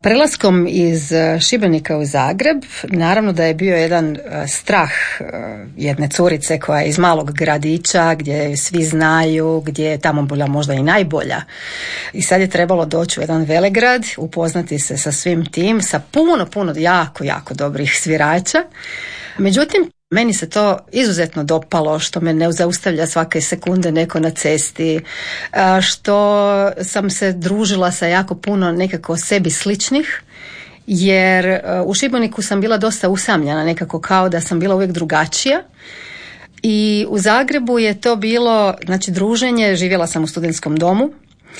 Prelaskom iz Šibenika u Zagreb, naravno da je bio jedan strah jedne curice koja je iz malog gradića gdje svi znaju, gdje je tamo bila možda i najbolja. I sad je trebalo doći u jedan velegrad, upoznati se sa svim tim, sa puno jako dobrih svirača. Međutim, meni se to izuzetno dopalo, što me ne zaustavlja svake sekunde neko na cesti, što sam se družila sa jako puno nekako sebi sličnih, jer u Šibeniku sam bila dosta usamljena, nekako kao da sam bila uvijek drugačija. I u Zagrebu je to bilo, znači, druženje, živjela sam u studentskom domu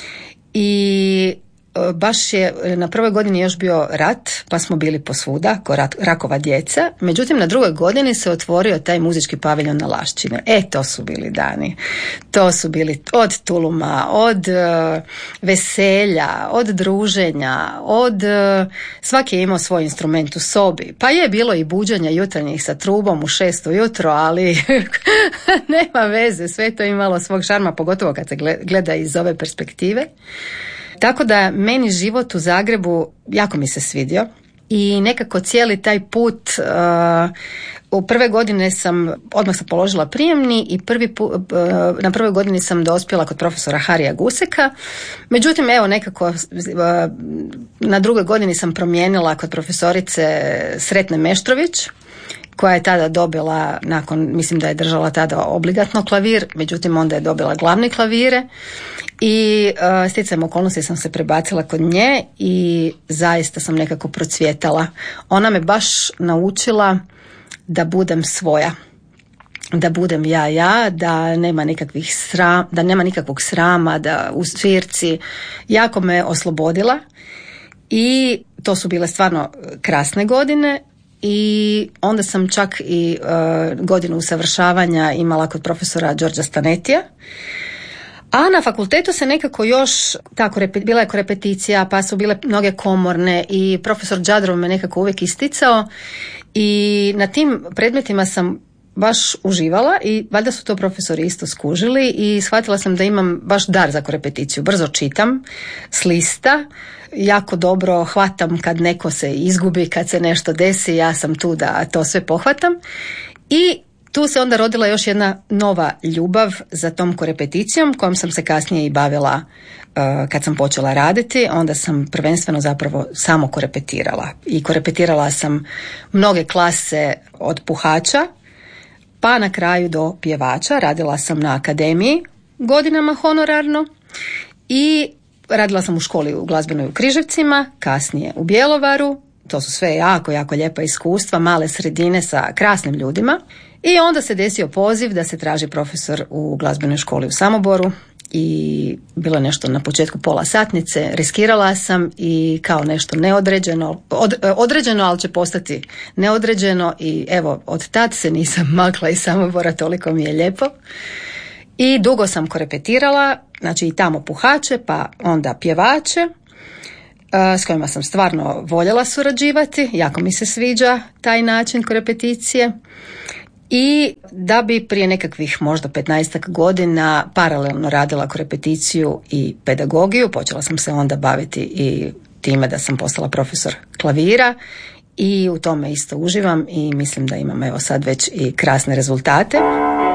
i baš je na prvoj godini još bio rat, pa smo bili posvuda, ko rakova djeca. Međutim, na drugoj godini se otvorio taj muzički paviljon na Lašćinu. To su bili dani. To su bili od tuluma, od veselja, od druženja, od svaki je imao svoj instrument u sobi. Pa je bilo i buđenja jutarnjih sa trubom u 6 ujutro, ali nema veze, sve to imalo svog šarma, pogotovo kad se gleda iz ove perspektive. Tako da meni život u Zagrebu jako mi se svidio i nekako cijeli taj put, u prve godine odmah sam položila prijemni i na prvoj godini sam dospjela kod profesora Harija Guseka. Međutim, evo nekako na drugoj godini sam promijenila kod profesorice Sretne Meštrović, koja je tada dobila, mislim da je držala tada obligatno klavir, međutim onda je dobila glavni klavire i stjecajem okolnosti sam se prebacila kod nje i zaista sam nekako procvjetala. Ona me baš naučila da budem svoja, da budem ja, da nema nikakvog srama, da u svirci. Jako me oslobodila i to su bile stvarno krasne godine. I onda sam čak i godinu usavršavanja imala kod profesora Đorđa Stanetija. A na fakultetu se nekako još, bila je korepeticija, pa su bile mnoge komorne i profesor Đadrov me nekako uvijek isticao i na tim predmetima sam baš uživala i valjda su to profesori isto skužili i shvatila sam da imam baš dar za korepeticiju. Brzo čitam s lista, jako dobro hvatam kad neko se izgubi, kad se nešto desi, ja sam tu da to sve pohvatam. I tu se onda rodila još jedna nova ljubav za tom korepeticijom kojom sam se kasnije i bavila kad sam počela raditi. Onda sam prvenstveno zapravo samo korepetirala i korepetirala sam mnoge klase od puhača pa na kraju do pjevača. Radila sam na akademiji godinama honorarno i radila sam u školi u glazbenoj u Križevcima, kasnije u Bjelovaru. To su sve jako lijepa iskustva, male sredine sa krasnim ljudima. I onda se desio poziv da se traži profesor u glazbenoj školi u Samoboru i bilo nešto na početku pola satnice. Riskirala sam i kao nešto neodređeno, određeno, ali će postati neodređeno i evo, od tad se nisam makla iz Samobora, toliko mi je lijepo. I dugo sam korepetirala, znači i tamo puhače, pa onda pjevače, s kojima sam stvarno voljela surađivati, jako mi se sviđa taj način korepeticije. I da bi prije nekakvih možda 15 godina paralelno radila korepeticiju i pedagogiju, počela sam se onda baviti i time da sam postala profesor klavira i u tome isto uživam i mislim da imam evo sad već i krasne rezultate.